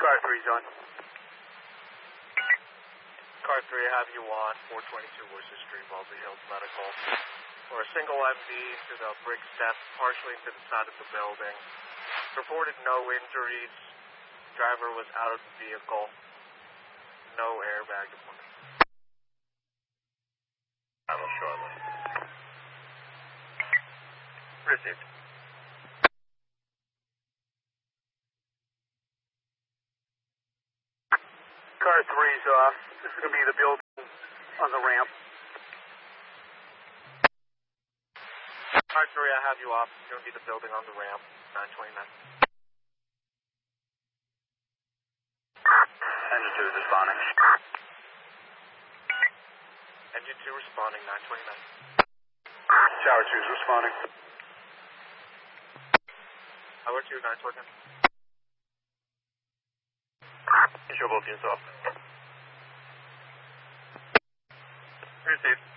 Car 3's on. Car 3, I have you on 422 Worcester Street, Wellesley Hills Medical. For a single MD to the brick step, partially into the side of the building. Reported no injuries. Driver was out of the vehicle. No airbag deployment. Travel shortly. Received. Car 3's off. This is going to be the building on the ramp. Car 3, I have you off. It's going to be the building on the ramp, 929. Engine 2 is responding. Engine 2 responding, 929. Tower 2's responding. Tower 2, 929. Show both units off. Received.